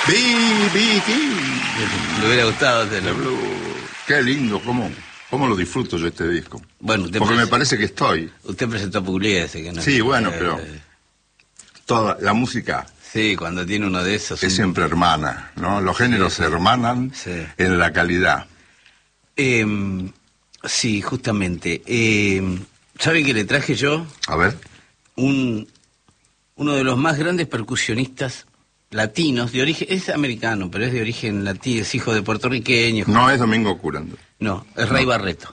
Me hubiera gustado hacerlo. Qué lindo, cómo lo disfruto yo este disco. Bueno, porque me parece que estoy. Usted presentó a Pugliese, que no. Sí, bueno, pero toda la música. Sí, cuando tiene uno de esos. Es siempre hermana, ¿no? Los géneros se hermanan en la calidad. Sí, justamente. ¿Sabe qué le traje yo? A ver. Uno de los más grandes percusionistas latinos, de origen, es americano, pero es de origen latino, es hijo de puertorriqueños. No es Domingo Curando. No, es Ray Barreto.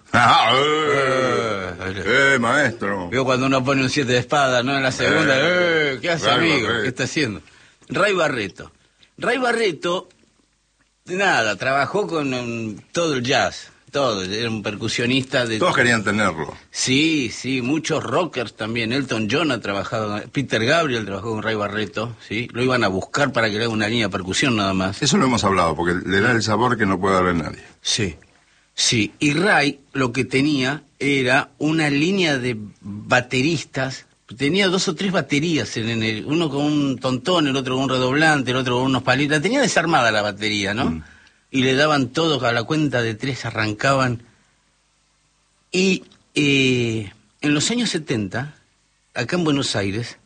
Maestro. Veo cuando uno pone un 7 de espada, ¿no? En la segunda, ¿qué hace, amigo? ¿Qué está haciendo? Ray Barreto. Ray Barreto, nada, trabajó con todo el jazz. Todo, era un percusionista de... Todos querían tenerlo. Sí, muchos rockers también. Elton John ha trabajado, Peter Gabriel trabajó con Ray Barreto, ¿sí? Lo iban a buscar para que le haga una línea de percusión nada más. Eso lo hemos hablado, porque le da el sabor que no puede darle nadie. Sí. Y Ray lo que tenía era una línea de bateristas. Tenía 2 o 3 baterías, uno con un tontón, el otro con un redoblante, el otro con unos palitos. Tenía desarmada la batería, ¿no? Y le daban todos a la cuenta de 3, arrancaban. Y en los años 70, acá en Buenos Aires,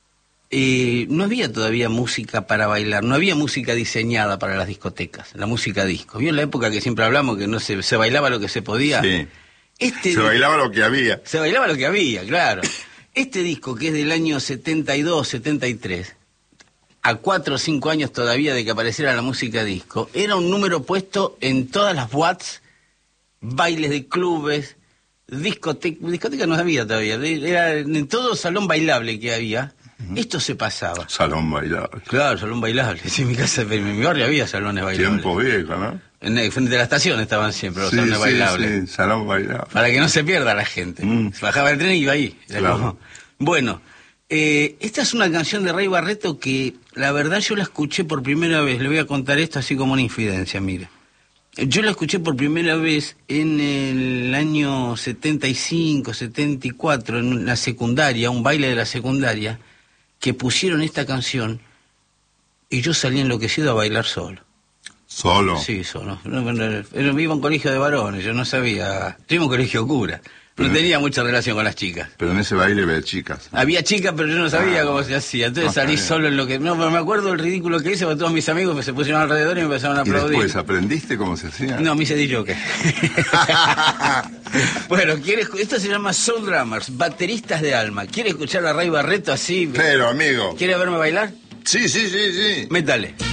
no había todavía música para bailar, no había música diseñada para las discotecas, la música disco. ¿Vio en la época que siempre hablamos que no se bailaba lo que se podía? Sí. Se bailaba lo que había. Se bailaba lo que había, claro. Este disco, que es del año 72, 73... a 4 o 5 años todavía de que apareciera la música disco, era un número puesto en todas las boîtes, bailes de clubes, discoteca no había todavía, era en todo salón bailable que había, esto se pasaba. Salón bailable. Claro, salón bailable, sí, en mi casa, en mi barrio había salones bailables. Tiempos viejos, ¿no? Frente a la estación estaban siempre los salones bailables. Sí, salón bailable. Para que no se pierda la gente. Se bajaba el tren y iba ahí. Claro. Bueno, esta es una canción de Ray Barreto que, la verdad, yo la escuché por primera vez. Le voy a contar esto así como una infidencia, mire. Yo la escuché por primera vez en el año 75, 74, en la secundaria, un baile de la secundaria, que pusieron esta canción y yo salí enloquecido a bailar solo. ¿Solo? Sí, solo. Iba a un colegio de varones, yo no sabía. Yo iba a un colegio cura. No tenía mucha relación con las chicas. Pero en ese baile ve chicas. Había chicas, pero yo no sabía cómo se hacía. Entonces salí solo en lo que... No, pero me acuerdo el ridículo que hice, porque todos mis amigos se pusieron alrededor y me empezaron a aplaudir. ¿Y después aprendiste cómo se hacía? No, me hice DJ. Bueno, esto se llama Soul Drummers, bateristas de alma. ¿Quiere escuchar a Ray Barreto así? Pero, amigo. ¿Quiere verme bailar? Sí. Métale.